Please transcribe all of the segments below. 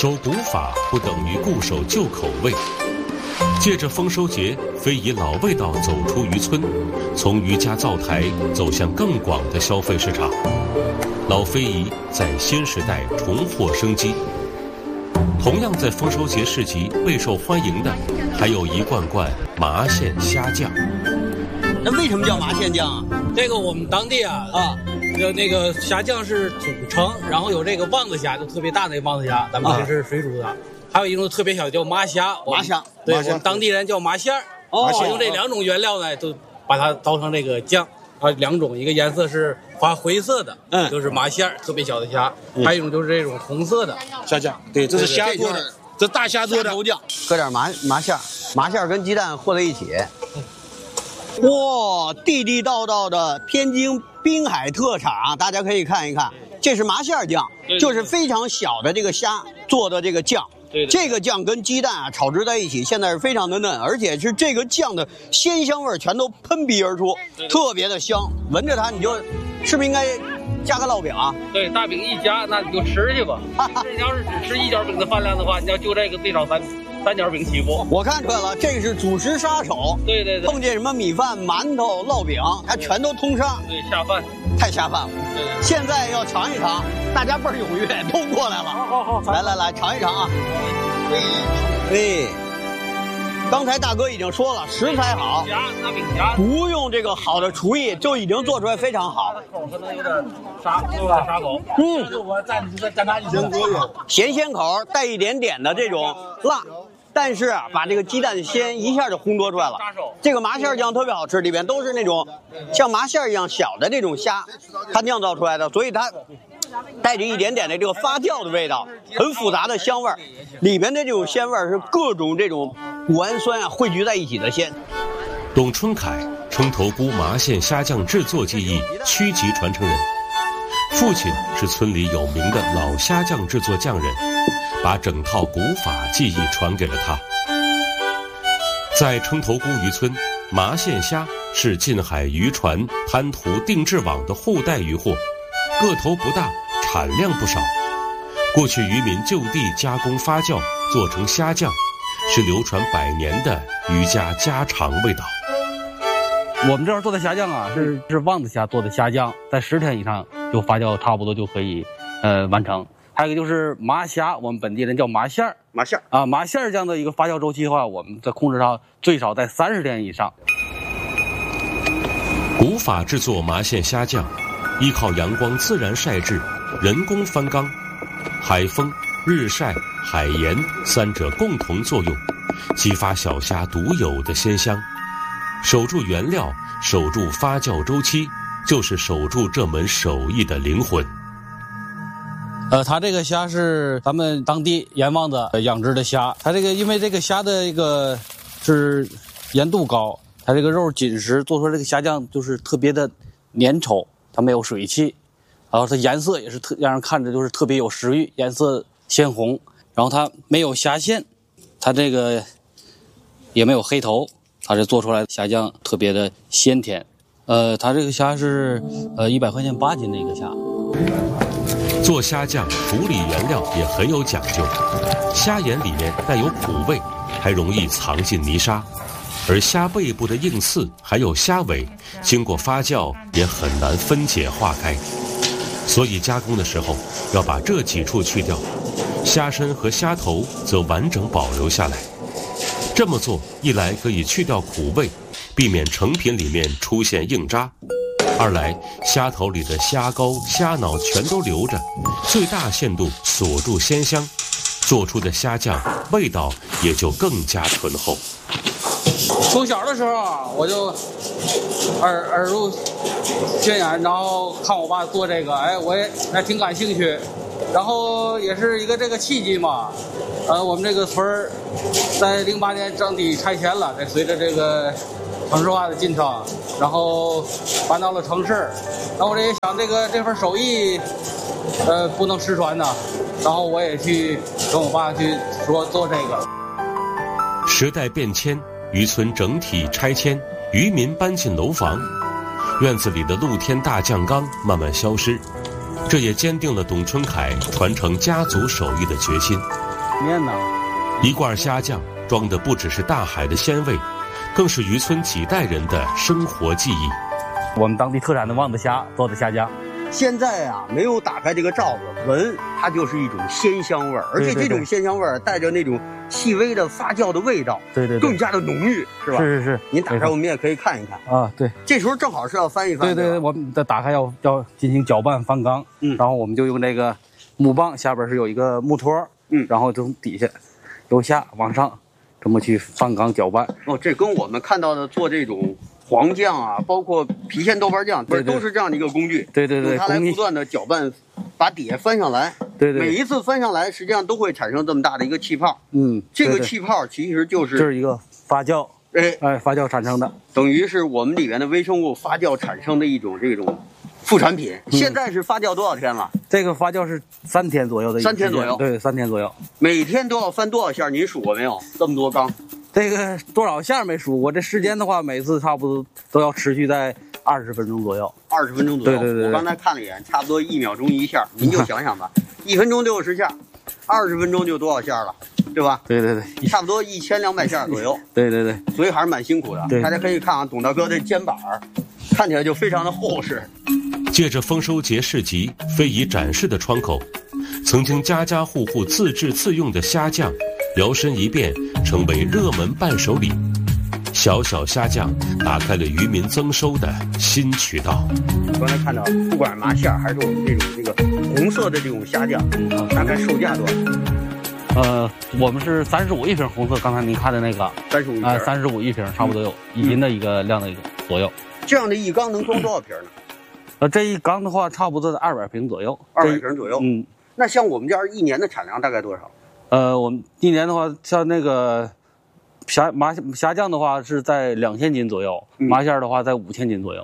守古法不等于固守旧口味。借着丰收节，非以老味道走出渔村，从渔家灶台走向更广的消费市场。老非遗在新时代重获生机。同样在丰收节市集备受欢迎的，还有一罐罐麻线虾酱。 那为什么叫麻线酱啊？ 这个我们当地那个虾酱是土城，然后有这个旺子虾，就特别大的旺子虾，咱们这是水煮的。还有一种特别小的叫麻虾， 麻虾， 对，我们当地人叫麻馅儿。用这两种原料呢，就把它熬成这个酱。两种，一个颜色是发灰色的，就是麻馅儿，特别小的虾；还有一种就是这种红色的虾酱。对，这是虾做的，这大虾做的。 酱，搁点麻馅儿跟鸡蛋和在一起。哇，地地道道的天津滨海特产，大家可以看一看，这是麻馅酱，就是非常小的这个虾做的这个酱。这个酱跟鸡蛋炒制在一起，现在是非常的嫩，而且是这个酱的鲜香味全都喷鼻而出，特别的香。闻着它，你就是不是应该加个烙饼啊？ 对，大饼一夹，那你就吃去吧。你要是只吃一角饼的饭量的话，你要就这个最少三角饼起步。 我看出来了，这是主食杀手。 对， 碰见什么米饭、馒头、烙饼，它全都通杀。 对，下饭。 太下饭了。现在要尝一尝，大家倍儿踊跃，都过来了。好，来尝一尝啊！对，刚才大哥已经说了，食材好，不用这个好的厨艺就已经做出来非常好。 可能有点沙口。我蘸它一声咸鲜口，带一点点的这种辣。但是把这个鸡蛋鲜一下就烘托出来了。这个麻馅酱特别好吃，里边都是那种像麻馅一样小的这种虾，它酿造出来的，所以它带着一点点的这个发酵的味道，很复杂的香味儿。里边的这种鲜味是各种这种谷氨酸汇聚在一起的鲜。 董春凯，城头菇麻线虾酱制作技艺区级传承人，父亲是村里有名的老虾酱制作匠人，把整套古法技艺传给了他。在城头菇渔村，麻线虾是近海渔船滩涂定制网的后代渔获，个头不大，产量不少。过去渔民就地加工发酵做成虾酱，是流传100年的渔家家常味道。 我们这儿做的虾酱是旺子虾做的虾酱，在10天以上就发酵差不多就可以完成。还有一个就是麻虾，我们本地人叫麻馅儿。麻馅儿酱的一个发酵周期的话，我们在控制上最少在30天以上。 古法制作麻线虾酱，依靠阳光自然晒制，人工翻缸，海风、日晒、海盐3者共同作用，激发小虾独有的鲜香。守住原料，守住发酵周期，就是守住这门手艺的灵魂。 它这个虾是咱们当地盐旺子养殖的虾，它这个因为这个虾的一个是盐度高，它这个肉紧实，做出来这个虾酱就是特别的粘稠，它没有水汽，然后它颜色也是让人看着就是特别有食欲，颜色鲜红，然后它没有虾线，它这个也没有黑头，它这做出来的虾酱特别的鲜甜。它这个虾是100块钱8斤的一个虾。 做虾酱处理原料也很有讲究，虾眼里面带有苦味，还容易藏进泥沙，而虾背部的硬刺还有虾尾，经过发酵也很难分解化开，所以加工的时候要把这几处去掉，虾身和虾头则完整保留下来。这么做一来可以去掉苦味，避免成品里面出现硬渣，二来虾头里的虾膏、虾脑全都留着，最大限度锁住鲜香，做出的虾酱味道也就更加醇厚。 从小的时候我就耳濡渲染，然后看我爸做这个，我也还挺感兴趣，然后也是一个这个契机嘛。我们这个村儿在08年整体拆迁了，随着这个城市化的进程，然后搬到了城市，然后我也想这份手艺不能失传呐，然后我也去跟我爸去说做这个。 时代变迁，渔村整体拆迁，渔民搬进楼房，院子里的露天大酱缸慢慢消失，这也坚定了董春凯传承家族手艺的决心。 面呢。 一罐虾酱装的不只是大海的鲜味，更是渔村几代人的生活记忆。 我们当地特产的旺子虾做的虾酱。 现在啊，没有打开这个罩子，闻它就是一种鲜香味儿，而且这种鲜香味儿带着那种细微的发酵的味道， 对， 更加的浓郁，是吧？ 是。 您打开我们也可以看一看啊，对。 这时候正好是要翻一翻。 对，我们的打开要进行搅拌翻缸，然后我们就用那个木棒，下边是有一个木托，然后从底下由下往上这么去翻缸搅拌。 哦，这跟我们看到的做这种黄酱啊，包括郫县豆瓣酱，不是都是这样的一个工具？ 对， 用它来不断的搅拌，把底下翻上来。 对， 每一次翻上来，实际上都会产生这么大的一个气泡。这个气泡其实就是一个发酵，发酵产生的， 等于是我们里面的微生物发酵产生的一种这种副产品。现在是发酵多少天了？ 这个发酵是3天左右的 ，3天左右。 对，3天左右。 每天都要翻多少下？您数过没有？这么多缸。 这个多少下没数过，这时间的话，每次差不多都要持续在20分钟左右。 20分钟左右。对。我刚才看了一眼，差不多1秒钟1下，您就想想吧，1分钟60下，20分钟就多少下了，对吧？ 对， 差不多1200下左右。 对。 所以还是蛮辛苦的。大家可以看啊，董大哥的肩膀看起来就非常的厚实。 借着丰收节市集非遗展示的窗口，曾经家家户户自制自用的虾酱摇身一变成为热门伴手礼。小小虾酱打开了渔民增收的新渠道。 刚才看到，不管是麻馅还是我们这个红色的这种虾酱，大概售价多少？ 我们是35一瓶红色，刚才您看的那个 35一瓶 ，35一瓶，差不多有1斤的一个量的一个左右。 这样的一缸能装多少瓶呢？ 这一缸的话，差不多在200瓶左右。 200瓶左右。那像我们这儿1年的产量大概多少？ 我们1年的话，像那个虾酱的话是在2000斤左右，麻馅的话在5000斤左右。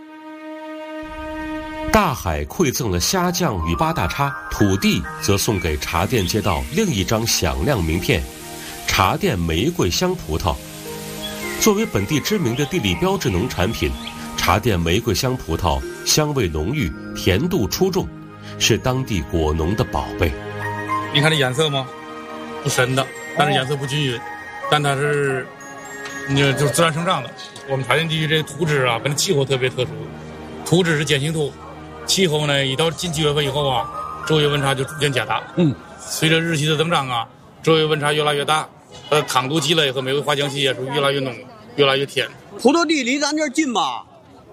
大海馈赠了虾酱与8大叉，土地则送给茶店街道另一张响亮名片——茶店玫瑰香葡萄。作为本地知名的地理标志农产品，茶店玫瑰香葡萄香味浓郁，甜度出众，是当地果农的宝贝。 你看这颜色吗？不深的，但是颜色不均匀，但它是，就是自然生长的。我们茶店地区这土质啊，跟气候特别特殊，土质是碱性土，气候呢，一到近7月份以后啊，昼夜温差就逐渐加大。随着日期的增长啊，昼夜温差越来越大，它的糖度积累和玫瑰花香气也是越来越浓，越来越甜。 葡萄地离咱这儿近吗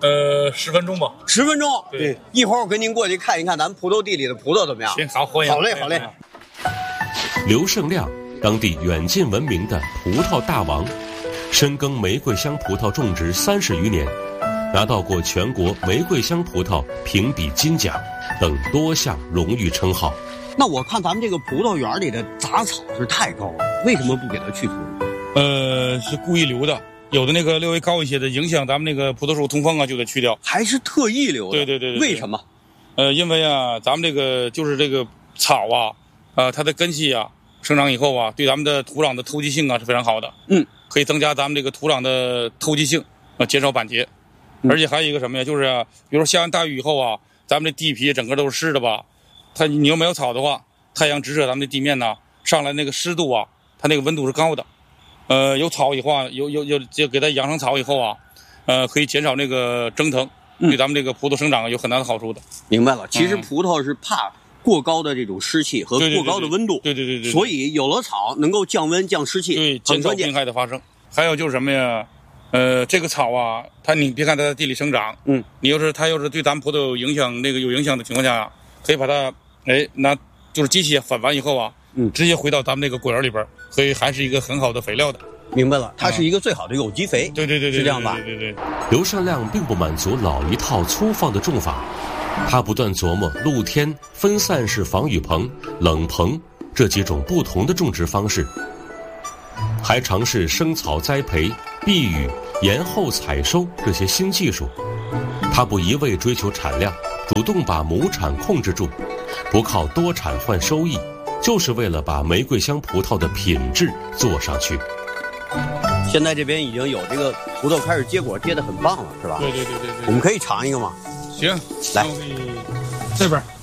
？10分钟吧。 10分钟。 对， 一会儿我跟您过去看一看咱葡萄地里的葡萄怎么样。 行，好，欢迎。 好嘞。 刘胜亮，当地远近闻名的葡萄大王，深耕玫瑰香葡萄种植30余年，拿到过全国玫瑰香葡萄评比金奖等多项荣誉称号。 那我看咱们这个葡萄园里的杂草是太高了，为什么不给它去除？ 是故意留的。有的那个略微高一些的，影响咱们那个葡萄树通风啊，就得去掉。 还是特意留的？ 对。 为什么？ 因为啊，咱们这个就是这个草啊，它的根系啊生长以后啊，对咱们的土壤的透气性啊是非常好的。可以增加咱们这个土壤的透气性，减少板结。而且还有一个什么呀，就是啊，比如说下完大雨以后啊，咱们的地皮整个都是湿的吧，你要没有草的话，太阳直射咱们的地面呢，上来那个湿度啊，它那个温度是高的。有草以后啊，就给它养成草以后啊，可以减少那个蒸腾，对咱们这个葡萄生长有很大的好处的。 明白了，其实葡萄是怕过高的这种湿气和过高的温度， 对， 所以有了草能够降温降湿气， 对，减少病害的发生。还有就是什么呀？这个草啊，你别看它在地里生长，它要是对咱们葡萄有影响的情况下，可以把它拿就是机器反完以后啊，直接回到咱们那个果园里边，所以还是一个很好的肥料的。 明白了，它是一个最好的有机肥。 对， 是这样吧？ 对。 刘胜亮并不满足老一套粗放的种法，他不断琢磨露天、分散式防雨棚、冷棚这几种不同的种植方式，还尝试生草栽培、避雨、延后采收这些新技术。他不一味追求产量，主动把亩产控制住，不靠多产换收益，就是为了把玫瑰香葡萄的品质做上去。 现在这边已经有这个葡萄开始结果，结得很棒了，是吧？ 对。 我们可以尝一个吗？ 行， 来， 这边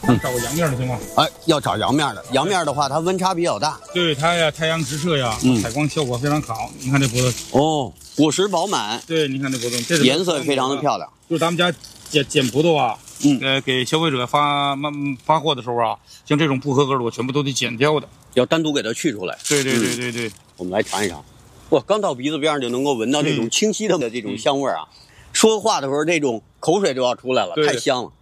找个阳面的行吗？ 哎，要找阳面的，阳面的话它温差比较大。 对它呀，太阳直射呀，采光效果非常好。你看这葡萄哦，果实饱满。 对，你看这葡萄，这颜色也非常的漂亮。 就是咱们家捡葡萄啊，给消费者发货的时候啊，像这种不合格的我全部都得剪掉的， 要单独给它去出来。 对。 我们来尝一尝。哇，刚到鼻子边上就能够闻到这种清晰的这种香味啊！说话的时候这种口水就要出来了，太香了。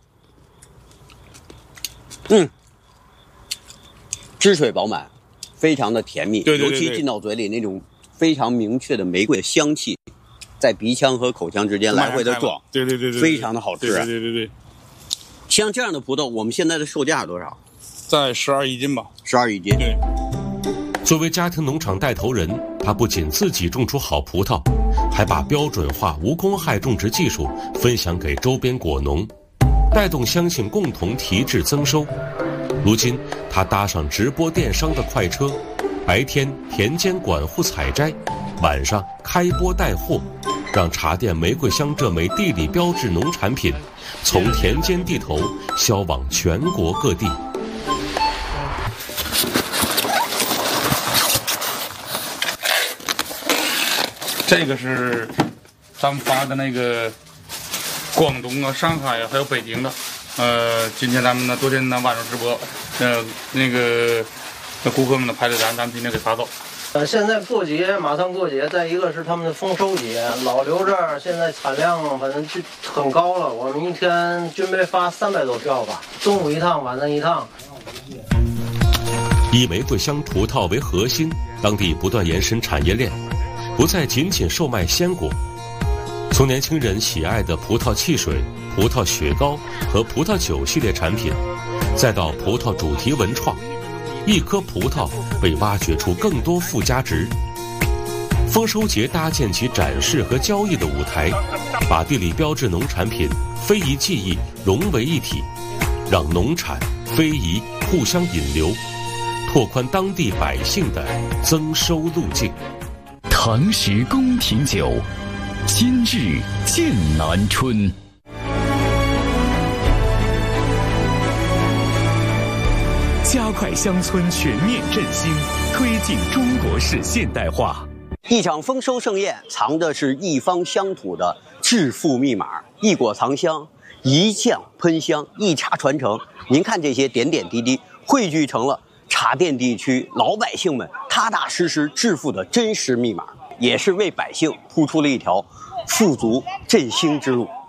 汁水饱满，非常的甜蜜， 对， 尤其进到嘴里那种非常明确的玫瑰的香气，在鼻腔和口腔之间来回的撞， 对， 非常的好吃。 对。 像这样的葡萄，我们现在的售价是多少？ 在12一斤吧。 12一斤。 对。 作为家庭农场带头人，他不仅自己种出好葡萄，还把标准化无公害种植技术分享给周边果农，带动乡亲共同提质增收。如今他搭上直播电商的快车，白天田间管护采摘，晚上开播带货，让茶店玫瑰香这枚地理标志农产品从田间地头销往全国各地。 这个是咱们发的那个广东啊、上海啊，还有北京的。今天咱们呢，昨天呢晚上直播，那个顾客们呢排着咱们今天给发走。 现在过节，马上过节，再一个是他们的丰收节，老刘这儿现在产量反正就很高了，我们一天准备发300多票吧，中午一趟，晚上一趟。 以玫瑰香葡萄为核心，当地不断延伸产业链，不再仅仅售卖鲜果。从年轻人喜爱的葡萄汽水、葡萄雪糕和葡萄酒系列产品，再到葡萄主题文创，一颗葡萄被挖掘出更多附加值。丰收节搭建起展示和交易的舞台，把地理标志农产品、非遗技艺融为一体，让农产、非遗互相引流，拓宽当地百姓的增收路径。 唐时宫廷酒，今日剑南春。加快乡村全面振兴，推进中国式现代化。 一场丰收盛宴，藏的是一方乡土的致富密码。一果藏香，一酱喷香，一茶传承。您看这些点点滴滴，汇聚成了茶店地区老百姓们踏踏实实致富的真实密码，也是为百姓铺出了一条富足振兴之路。